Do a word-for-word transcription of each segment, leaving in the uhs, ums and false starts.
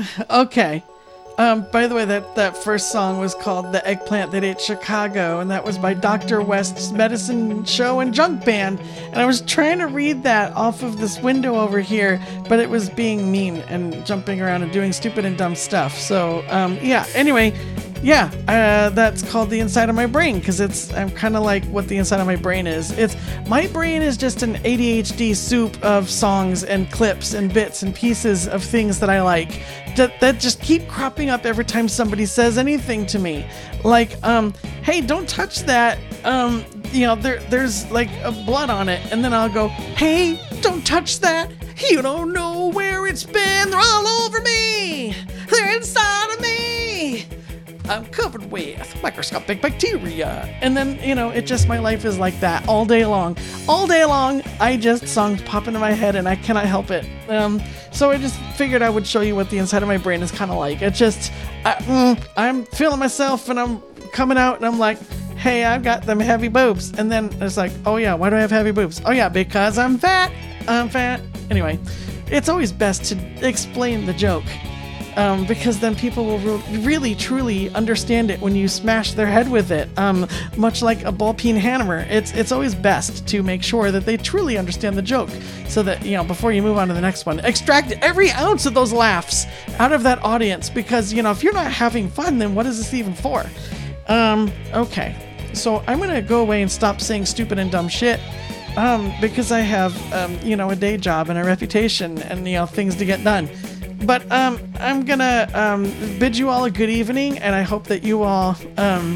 Okay. Um, by the way, that, that first song was called The Eggplant That Ate Chicago, and that was by Doctor West's Medicine Show and Junk Band. And I was trying to read that off of this window over here, but it was being mean and jumping around and doing stupid and dumb stuff. So, um, yeah, anyway, yeah, uh, that's called The Inside of My Brain, because it's, I'm kind of like what the inside of my brain is. It's, my brain is just an A D H D soup of songs and clips and bits and pieces of things that I like. That, that just keep cropping up every time somebody says anything to me. Like, um, hey, don't touch that. Um, you know, there, there's like a blood on it. And then I'll go, hey, don't touch that. You don't know where it's been. They're all over me. They're inside of me. I'm covered with microscopic bacteria. And then, you know, it just, my life is like that all day long. All day long, I just, songs pop into my head and I cannot help it. Um, so I just figured I would show you what the inside of my brain is kind of like. It's just, I, mm, I'm feeling myself and I'm coming out and I'm like, hey, I've got them heavy boobs. And then it's like, oh yeah, why do I have heavy boobs? Oh yeah, because I'm fat. I'm fat. Anyway, it's always best to explain the joke. Um, because then people will re- really, truly understand it when you smash their head with it. Um, much like a ball-peen hammer, it's it's always best to make sure that they truly understand the joke, so that, you know, before you move on to the next one, extract every ounce of those laughs out of that audience. Because, you know, if you're not having fun, then what is this even for? Um, okay, so I'm gonna go away and stop saying stupid and dumb shit. Um, because I have, um, you know, a day job and a reputation and, you know, things to get done. But um, I'm gonna um, bid you all a good evening, and I hope that you all um,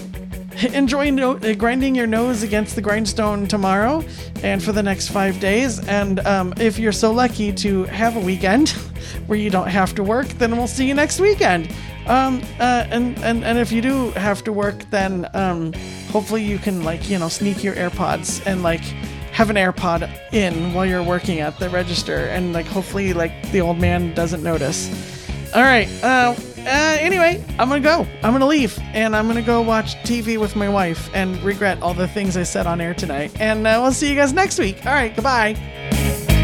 enjoy no- grinding your nose against the grindstone tomorrow and for the next five days. And um, if you're so lucky to have a weekend where you don't have to work, then we'll see you next weekend. Um, uh, and, and, and if you do have to work, then um, hopefully you can, like, you know, sneak your AirPods and, like, have an AirPod in while you're working at the register, and like hopefully like the old man doesn't notice. All right. Uh, uh, anyway, I'm gonna go. I'm gonna leave, and I'm gonna go watch T V with my wife and regret all the things I said on air tonight. And uh, we'll see you guys next week. All right. Goodbye.